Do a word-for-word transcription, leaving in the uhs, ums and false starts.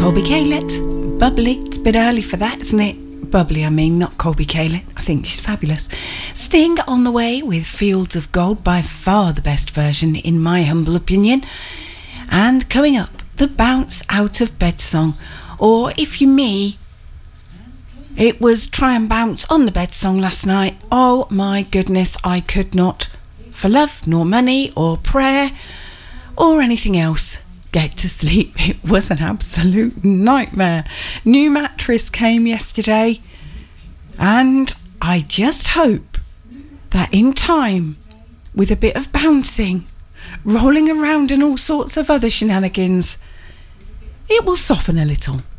Colby Calett, Bubbly. It's a bit early for that, isn't it? Bubbly, I mean, not Colby Calett. I think she's fabulous. Sting on the way with Fields of Gold, by far the best version in my humble opinion. And coming up, the Bounce Out of Bed song, or if you me, it was Try and Bounce on the Bed song last night. Oh my goodness, I could not, for love nor money or prayer or anything else, get to sleep. It was an absolute nightmare. New mattress came yesterday, and I just hope that in time, with a bit of bouncing, rolling around and all sorts of other shenanigans, it will soften a little.